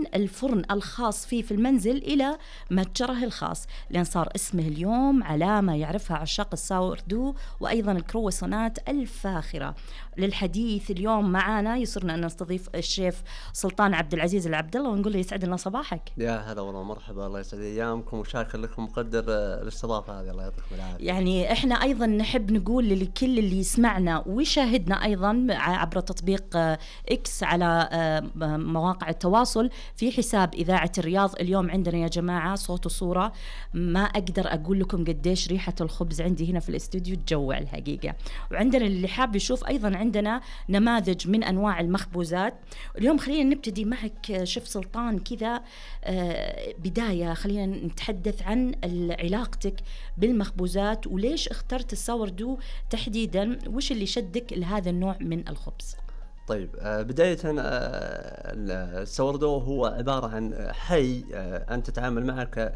الفرن الخاص فيه في المنزل إلى متجره الخاص، لأن صار اسمه اليوم علامة يعرفها عشاق الساوردو وأيضا الكرواسونات الفاخرة. للحديث اليوم معنا يسرنا أن نستضيف الشيف سلطان عبد العزيز العبد الله، ونقول له يسعد لنا صباحك. يا هلا والله، مرحبا، الله يسعد ايامكم وشاكر لكم مقدر الاستضافه هذه، الله يعطيكم العافيه. يعني احنا ايضا نحب نقول لكل اللي يسمعنا ويشاهدنا ايضا عبر تطبيق اكس على مواقع التواصل في حساب اذاعه الرياض، اليوم عندنا يا جماعه صوت وصوره ما اقدر اقول لكم قديش ريحه الخبز عندي هنا في الاستوديو تجوع الحقيقه. وعندنا اللي حاب يشوف ايضا عندنا نماذج من انواع المخبوزات. اليوم خلينا نبتدي معك شيف سلطان كذا، بداية خلينا نتحدث عن علاقتك بالمخبوزات وليش اخترت الساوردو تحديدا، وش اللي شدك لهذا النوع من الخبز؟ طيب، بداية الساوردو هو عبارة عن حي أنت تتعامل معك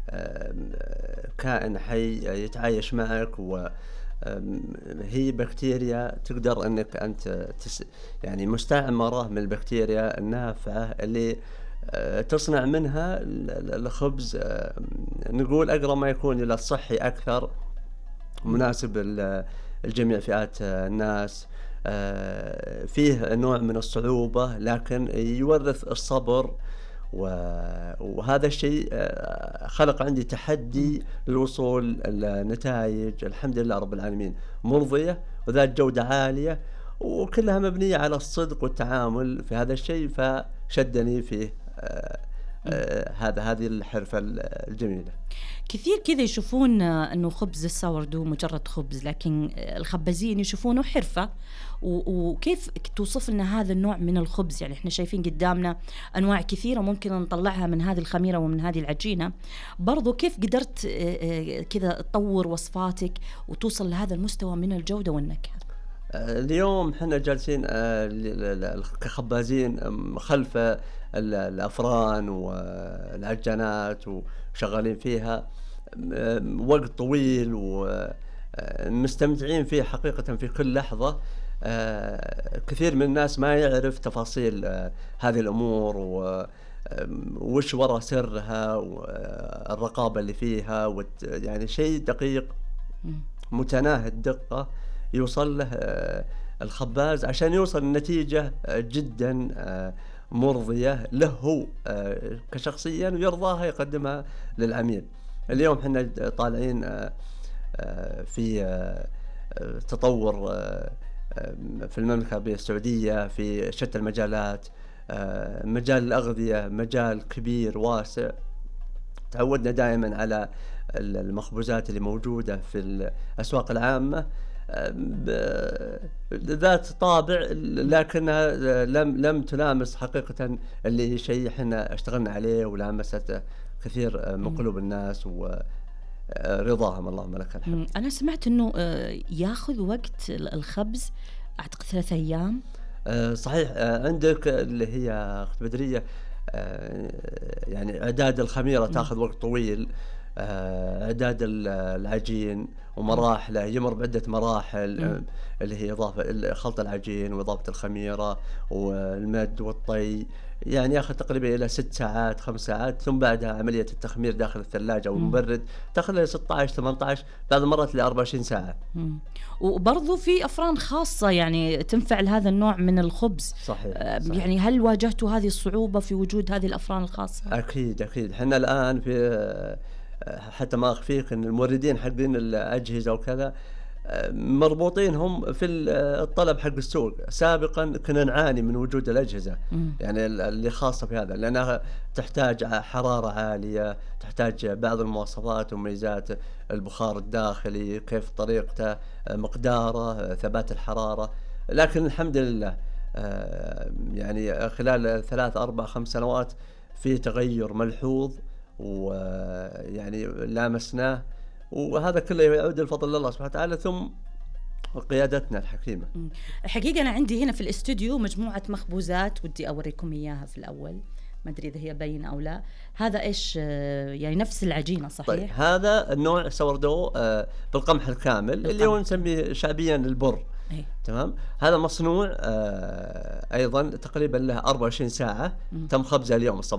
كائن حي يتعايش معك، وهي بكتيريا تقدر أنك أنت يعني مستعمرة من البكتيريا النافعة اللي تصنع منها الخبز، نقول أقرب ما يكون إلى الصحي أكثر، مناسب لجميع فئات الناس. فيه نوع من الصعوبة لكن يورث الصبر، وهذا الشيء خلق عندي تحدي للوصول لنتائج الحمد لله رب العالمين مرضية وذات جودة عالية، وكلها مبنية على الصدق والتعامل في هذا الشيء، فشدني فيه هذه الحرفة الجميلة. كثير كذا يشوفون أنه خبز الساوردو مجرد خبز، لكن الخبازين يشوفونه حرفة. وكيف توصف لنا هذا النوع من الخبز؟ يعني احنا شايفين قدامنا أنواع كثيرة ممكن نطلعها من هذه الخميرة ومن هذه العجينة، برضو كيف قدرت كذا تطور وصفاتك وتوصل لهذا المستوى من الجودة والنكهة؟ اليوم احنا جالسين كخبازين خلف الأفران والعجانات وشغالين فيها وقت طويل ومستمتعين فيه حقيقة في كل لحظة. كثير من الناس ما يعرف تفاصيل هذه الأمور وش وراء سرها والرقابة اللي فيها، يعني شيء دقيق متناهي الدقة يوصل له الخباز عشان يوصل النتيجة جدا مرضية له هو كشخصيا ويرضاها يقدمها للعميل. اليوم احنا طالعين في تطور في المملكة السعودية في شتى المجالات. مجال الأغذية مجال كبير واسع، تعودنا دائما على المخبوزات اللي موجودة في الأسواق العامة ذات طابع، لكنها لم تلامس حقيقة اللي شيء احنا اشتغلنا عليه ولامست كثير من قلوب الناس ورضاهم، اللهم لك الحمد. أنا سمعت أنه ياخذ وقت الخبز أعتقد 3 أيام. صحيح، عندك اللي هي أخت بدرية يعني إعداد الخميرة تأخذ وقت طويل، إعداد العجين ومراحله يمر بعدة مراحل اللي هي إضافة خلط العجين وإضافة الخميرة والمد والطي، يعني ياخذ تقريبا إلى 6 ساعات 5 ساعات، ثم بعدها عملية التخمير داخل الثلاجة أو المبرد تأخذ لها 16 18 بعض المرات ل 24 ساعة. وبرضو في أفران خاصة يعني تنفع لهذا النوع من الخبز. صحيح. يعني هل واجهتوا هذه الصعوبة في وجود هذه الأفران الخاصة؟ أكيد احنا الآن في حتى ما أخفيك أن الموردين حقين الأجهزة وكذا مربوطين هم في الطلب حق السوق. سابقا كنا نعاني من وجود الأجهزة يعني اللي خاصة في هذا، لأنها تحتاج حرارة عالية، تحتاج بعض المواصفات وميزات البخار الداخلي، كيف طريقته، مقداره، ثبات الحرارة. لكن الحمد لله يعني خلال 3 4 5 سنوات في تغير ملحوظ ويعني لامسناه، وهذا كله يعود الفضل لله سبحانه وتعالى ثم قيادتنا الحكيمة. حقيقة أنا عندي هنا في الاستوديو مجموعة مخبوزات ودي أوريكم إياها في الأول، ما أدري إذا هي باينة أو لا. هذا إيش يعني نفس العجينة صحيح؟ طيب هذا النوع سوردو بالقمح الكامل اللي هو نسميه شعبيا البر. تمام. هذا مصنوع أيضا تقريبا له 24 ساعة تم خبزه اليوم الصباح.